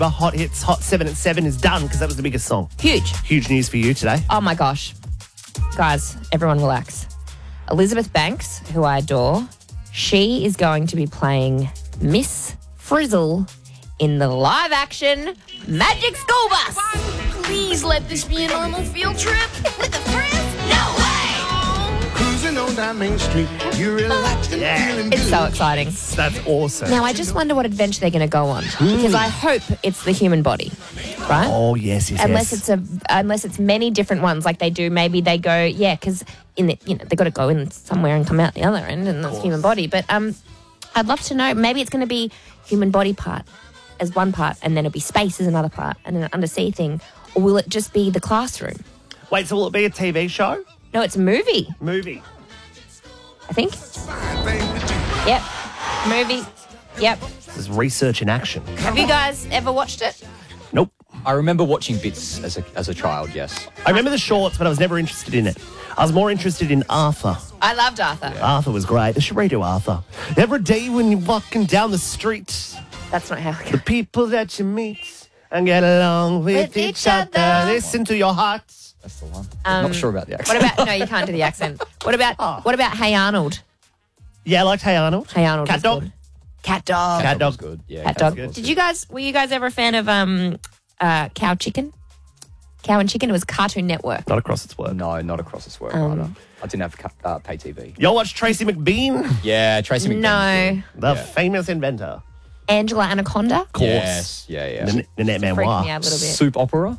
Hot Hits, Hot 7 at 7 is done because that was the biggest song. Huge. Huge news for you today. Oh, my gosh. Guys, everyone relax. Elizabeth Banks, who I adore, she is going to be playing Miss Frizzle in the live-action Magic School Bus. Please let this be a normal field trip with a friend. No way! Cruising on down Main Street, you're relaxed and feeling good. It's so exciting. That's awesome. Now, I just wonder what adventure they're going to go on because I hope it's the human body, right? Oh, yes. Unless it's many different ones like they do. Maybe they go, because they got to go in somewhere and come out the other end, and that's human body. But I'd love to know. Maybe it's going to be human body part as one part, and then it'll be space as another part, and then an undersea thing, or will it just be the classroom? Wait, so will it be a TV show? No, it's a movie. Movie. I think. Yep. Movie. Yep. This is research in action. Have you guys ever watched it? Nope. I remember watching bits as a child, yes. I remember the shorts, but I was never interested in it. I was more interested in Arthur. I loved Arthur. Yeah. Arthur was great. They should redo Arthur. Every day when you're walking down the street, That's not how it the goes. people that you meet and get along with each other. Listen to your hearts. That's the one. Not sure about the What accent. about... No, you can't do the accent. What about Hey Arnold? Yeah, I liked Hey Arnold. Hey Arnold Cat was Dog. good. Cat Dog. Cat Dog. was good. Yeah, Cat Cat Dog. was Did good. were you guys ever a fan of Cow Chicken? Cow and Chicken? It was Cartoon Network. Not across its work. No, not across this work either. I didn't have pay TV. Y'all watch Tracy McBean? Yeah, Tracy McBean. No. The famous inventor. Angela Anaconda? Course. Yes, yeah. Nanette Freaked me Manoir. out a little bit. Soup opera.